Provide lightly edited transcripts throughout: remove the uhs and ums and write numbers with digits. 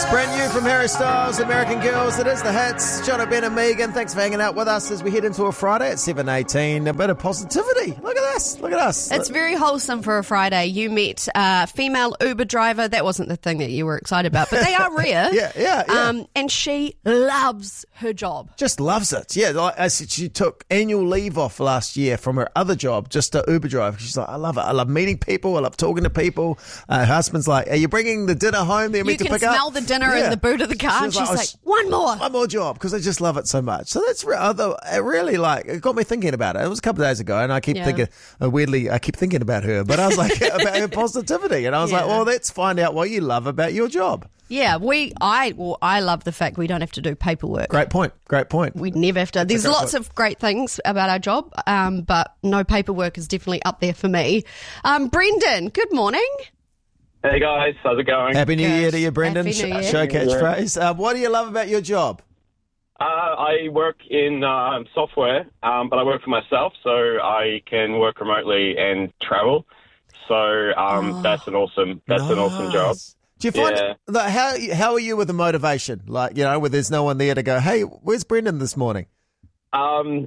Brand new from Harry Styles, American Girls. It is the hits. John Ben and Megan, thanks for hanging out with us as we head into a Friday at 7:18. A bit of positivity. Look at this. Look at us. It's very wholesome for a Friday. You met a female Uber driver. That wasn't the thing that you were excited about, but they are rare. Yeah. And she loves her job. Just loves it. Yeah, like I said, she took annual leave off last year from her other job just to Uber drive. She's like, I love it. I love meeting people. I love talking to people. Her husband's like, are you bringing the dinner home that you're meant to pick up? You can smell the dinner in the boot of the car. And she's like, one more job, because I just love it so much. So that's really it got me thinking about it. It was a couple of days ago, and I keep thinking, weirdly, I keep thinking about her, but I was like, about her positivity. And I was like, well, let's find out what you love about your job. Yeah, I love the fact we don't have to do paperwork. Great point. We never have to. There's lots of great things about our job, but no paperwork is definitely up there for me. Brendan, good morning. Hey guys, how's it going? Happy New Year to you, Brendan. Happy New Year. Show catchphrase. What do you love about your job? I work in software, but I work for myself, so I can work remotely and travel. So that's an awesome job. Do you find how are you with the motivation? Like, where there's no one there to go, hey, where's Brendan this morning? I'm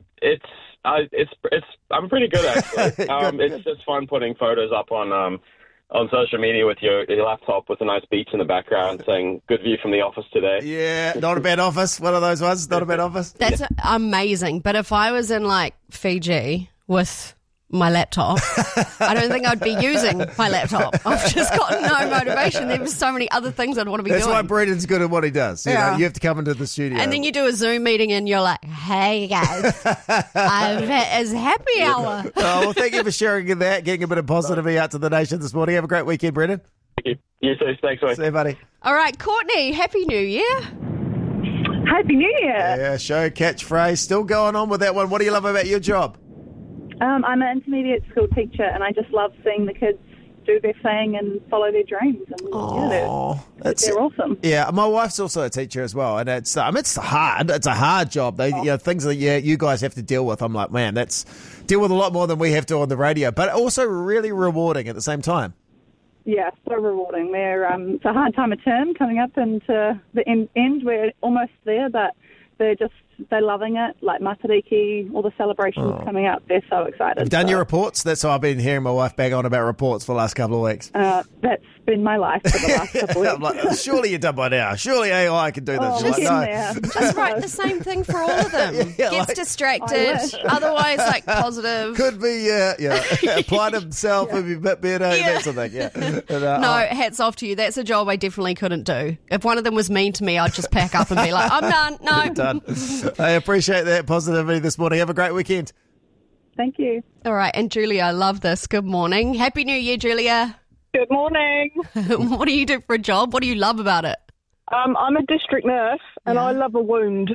pretty good actually. It's just fun putting photos up on social media with your laptop with a nice beach in the background saying good view from the office today. Yeah, not a bad office. One of those ones, not a bad office. That's amazing. But if I was in like Fiji with my laptop, I don't think I'd be using my laptop. I've just got no motivation. There's so many other things I'd want to be doing. That's why Brendan's good at what he does. You know, you have to come into the studio. And then you do a Zoom meeting and you're like, hey guys, it's happy hour. Oh, well, thank you for sharing that, getting a bit of positivity out to the nation this morning. Have a great weekend, Brendan. Thank you. You too. Thanks, mate. See you, buddy. All right, Courtney, Happy New Year. Happy New Year. Yeah, show catchphrase. Still going on with that one. What do you love about your job? I'm an intermediate school teacher, and I just love seeing the kids do their thing and follow their dreams. And they're awesome. Yeah, my wife's also a teacher as well, and it's hard. It's a hard job. Things that you guys have to deal with. I'm like, man, that's deal with a lot more than we have to on the radio, but also really rewarding at the same time. Yeah, so rewarding. It's a hard time of term coming up into the end. We're almost there, but they're loving it, like Matariki, all the celebrations coming up. They're so excited. You've done your reports? That's how I've been hearing my wife bang on about reports for the last couple of weeks. That's been my life for the last couple of weeks. I'm like, surely you're done by now. Surely AI can do this. Just, no. Just write the same thing for all of them. Gets distracted. Otherwise, positive. Could be, applied himself would be a bit better. That sort of thing, yeah. No, hats off to you. That's a job I definitely couldn't do. If one of them was mean to me, I'd just pack up and be like, I'm done. No. You're done. I appreciate that positivity this morning. Have a great weekend. Thank you. All right, and Julia, I love this. Good morning. Happy New Year, Julia. Good morning. What do you do for a job? What do you love about it? I'm a district nurse, and I love a wound.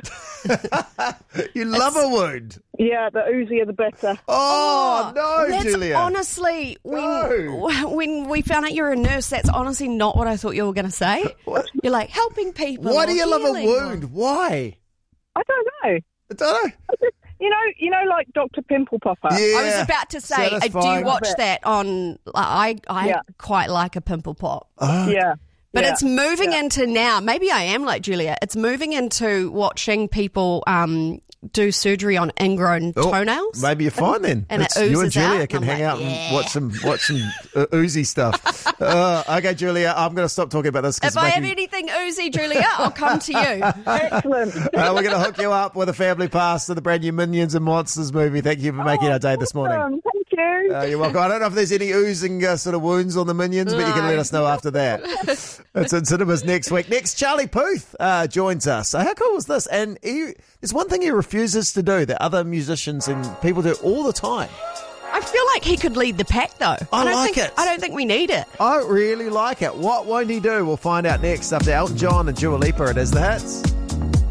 You love a wound? Yeah, the oozier the better. Oh no, that's Julia. Honestly, when we found out you're a nurse, that's honestly not what I thought you were going to say. What? You're like, helping people. Why do you love a wound? Why? I don't know. I don't know. You know, like Dr. Pimple Popper. Yeah. I was about to say, do you watch that on? I quite like a pimple pop. Yeah. But it's moving into now. Maybe I am like Julia. It's moving into watching people do surgery on ingrown toenails. Maybe you're fine then. And you and Julia out, can hang out and watch some oozy stuff. Okay, Julia, I'm going to stop talking about this. If I have anything oozy, Julia, I'll come to you. Excellent. We're going to hook you up with a family pass to the brand new Minions and Monsters movie. Thank you for making our day this morning. Thank you. You're welcome. I don't know if there's any oozing sort of wounds on the Minions, but you can let us know after that. It's in cinemas next week. Next, Charlie Puth joins us. So how cool was this? And there's one thing he refuses to do that other musicians and people do all the time. I feel like he could lead the pack, though. I don't think we need it. I really like it. What won't he do? We'll find out next after Elton John and Dua Lipa. It is the hits.